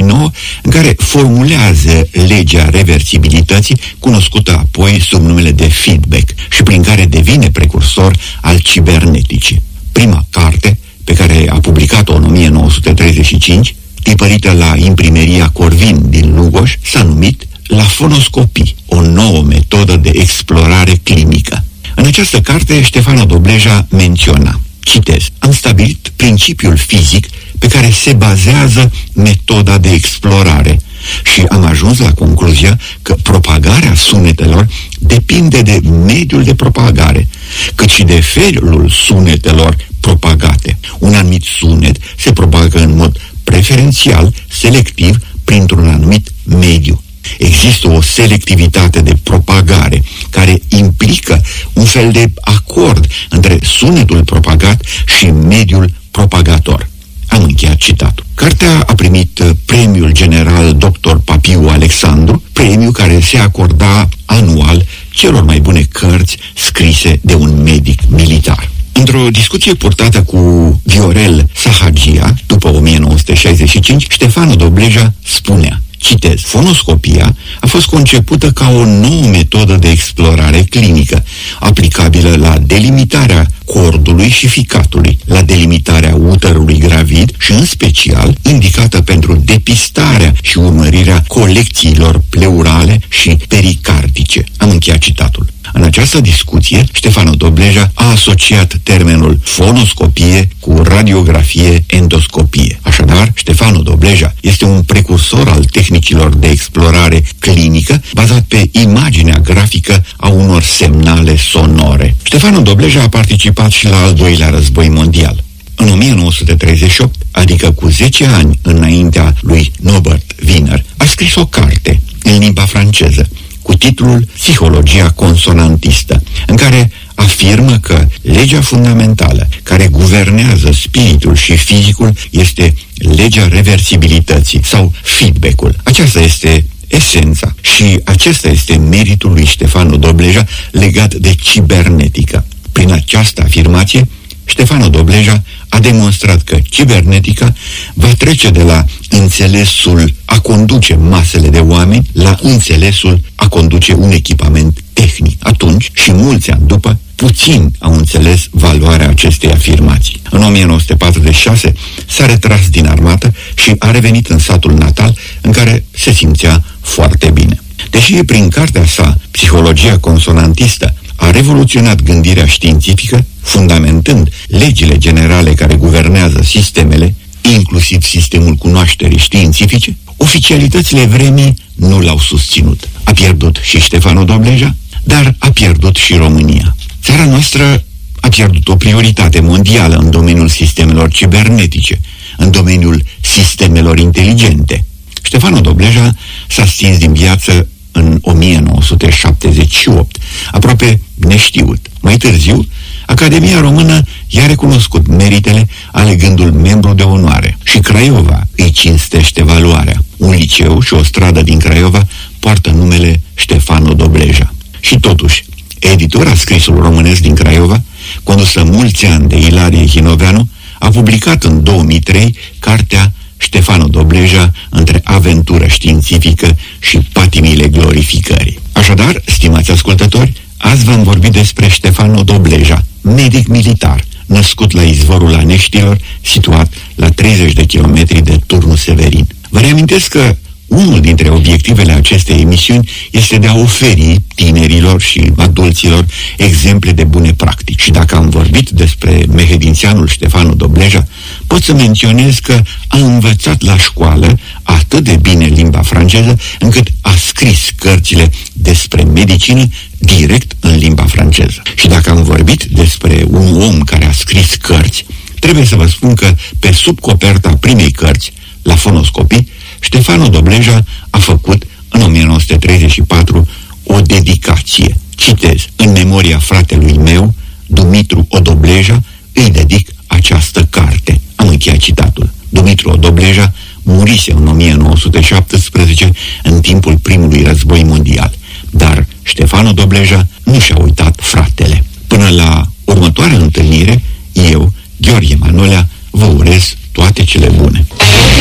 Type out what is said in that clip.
1939, în care formulează legea reversibilității, cunoscută apoi sub numele de feedback, și prin care devine precursor al ciberneticii. Prima carte, pe care a publicat-o în 1935, tipărită la imprimeria Corvin din Lugoj, s-a numit La fonoscopii, o nouă metodă de explorare clinică. În această carte, Ștefano Dobleja menționa, citez, am stabilit principiul fizic pe care se bazează metoda de explorare și am ajuns la concluzia că propagarea sunetelor depinde de mediul de propagare, cât și de felul sunetelor propagate. Un anumit sunet se propagă în mod preferențial, selectiv, printr-un anumit mediu. Există o selectivitate de propagare care implică un fel de acord între sunetul propagat și mediul propagator. Am încheiat citatul. Cartea a primit premiul general Dr. Papiu Alexandru, premiu care se acorda anual celor mai bune cărți scrise de un medic militar. Într-o discuție purtată cu Viorel Sahagia, după 1965, Ștefano Dobleja spunea, citez, fonoscopia a fost concepută ca o nouă metodă de explorare clinică, aplicabilă la delimitarea cordului și ficatului, la delimitarea uterului gravid și, în special, indicată pentru depistarea și urmărirea colecțiilor pleurale și pericardice. Am încheiat citatul. În această discuție, Ștefano Dobleja a asociat termenul fonoscopie cu radiografie-endoscopie. Așadar, Ștefano Dobleja este un precursor al tehnicilor de explorare clinică bazat pe imaginea grafică a unor semnale sonore. Ștefano Dobleja a participat și la al doilea război mondial. În 1938, adică cu 10 ani înaintea lui Norbert Wiener, a scris o carte în limba franceză cu titlul Psihologia consonantistă, în care afirmă că legea fundamentală care guvernează spiritul și fizicul este legea reversibilității sau feedback-ul. Aceasta este esența și acesta este meritul lui Ștefano Dobleja legat de cibernetică. Prin această afirmație, Ștefano Dobleja a demonstrat că cibernetica va trece de la înțelesul a conduce masele de oameni la înțelesul a conduce un echipament tehnic. Atunci, și mulți ani după, puțin au înțeles valoarea acestei afirmații. În 1946 s-a retras din armată și a revenit în satul natal, în care se simțea foarte bine. Deși prin cartea sa, Psihologia consonantistă, a revoluționat gândirea științifică, fundamentând legile generale care guvernează sistemele, inclusiv sistemul cunoașterii științifice, oficialitățile vremii nu l-au susținut. A pierdut și Ștefano Dobleja, dar a pierdut și România. Țara noastră a pierdut o prioritate mondială în domeniul sistemelor cibernetice, în domeniul sistemelor inteligente. Ștefano Dobleja s-a stins din viață în 1978, aproape neștiut. Mai târziu, Academia Română i-a recunoscut meritele, alegându-l membru de onoare. Și Craiova îi cinstește valoarea. Un liceu și o stradă din Craiova poartă numele Ștefano Dobleja. Și totuși, editura Scrisul Românesc din Craiova, condusă mulți ani de Ilarie Hinoveanu, a publicat în 2003 cartea Ștefano Dobleja între aventură științifică și patimile glorificării. Așadar, stimați ascultători, azi v-am vorbit despre Ștefano Dobleja, medic militar, născut la izvorul Aneștilor, situat la 30 de kilometri de Turnul Severin. Vă reamintesc că unul dintre obiectivele acestei emisiuni este de a oferi tinerilor și adulților exemple de bune practici. Și dacă am vorbit despre mehedințianul Ștefano Dobleja, pot să menționez că a învățat la școală atât de bine limba franceză, încât a scris cărțile despre medicină direct în limba franceză. Și dacă am vorbit despre un om care a scris cărți, trebuie să vă spun că pe sub coperta primei cărți, La fonoscopii, Ștefano Dobleja a făcut în 1934 o dedicație. Citez: în memoria fratelui meu, Dumitru Odobleja, îi dedic această carte. Am încheiat citatul. Dumitru Odobleja murise în 1917 în timpul primului război mondial. Dar Ștefano Dobleja nu și-a uitat fratele. Până la următoarea întâlnire, eu, Gheorghe Manolea, vă urez toate cele bune.